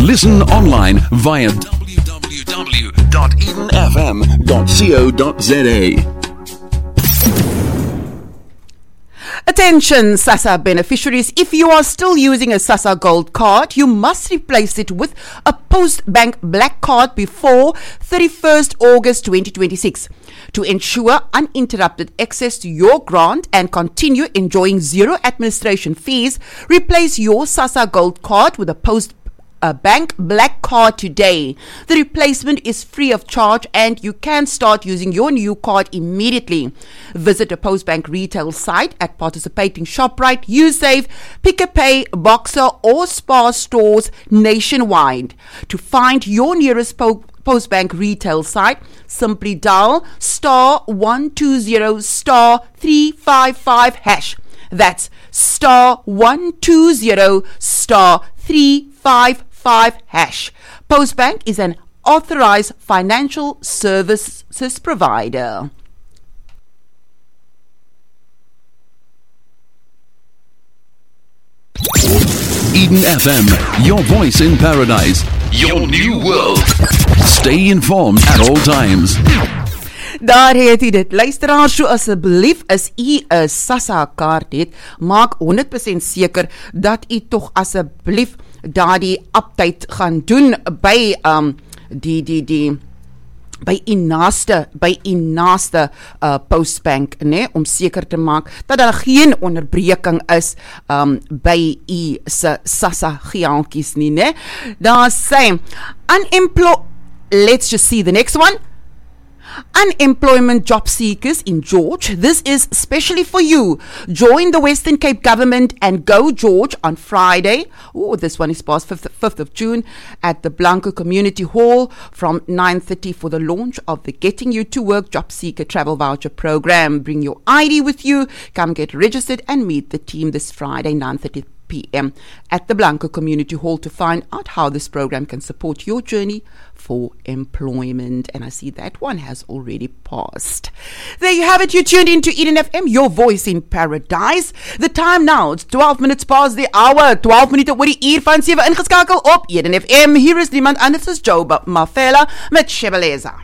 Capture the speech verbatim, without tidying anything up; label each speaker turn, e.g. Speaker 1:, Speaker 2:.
Speaker 1: Listen online via w w w dot eden f m dot co dot z a.
Speaker 2: Attention SASSA beneficiaries, if you are still using a SASSA Gold card, you must replace it with a Postbank Black card before thirty-first August twenty twenty-six to ensure uninterrupted access to your grant and continue enjoying zero administration fees. Replace your SASSA Gold card with a Post A Bank Black card today. The replacement is free of charge and you can start using your new card immediately. Visit a Postbank retail site at participating ShopRite, USave, Pick a Pay, Boxer or Spar stores nationwide. To find your nearest po- Postbank retail site, simply dial star one two zero star three five five hash. That's star one two zero star three five five hash. Postbank is an authorized financial services provider.
Speaker 1: Eden F M, your voice in paradise, your new world. Stay informed at all times.
Speaker 2: Daar het u dit. Luisteraar, so asseblief as u 'n SASSA kaart het, maak honderd persent seker dat u tog asseblief daardie update gaan doen by um die die die by u naaste by u naaste uh, Postbank, né, om seker te maak dat daar geen onderbreking is um by u se SASSA geeltjies nie, né. Daar sê unemployed. Let's just see the next one. Unemployment job seekers in George, this is especially for you. Join the Western Cape government and go George on Friday. Oh, this one is past fifth of June at the Blanco Community Hall from nine thirty for the launch of the Getting You to Work Job Seeker Travel Voucher Program. Bring your I D with you, come get registered and meet the team this Friday, nine thirty p.m. at the Blanco Community Hall to find out how this program can support your journey for employment. And I see that one has already passed. There you have it. You tuned into Eden F M, your voice in paradise. The time now, it's twelve minutes past the hour. twaalf minute oor die uur van sewe ingeskakel op Eden F M. Hier is niemand anders as Joe Mafela met Shebeleza.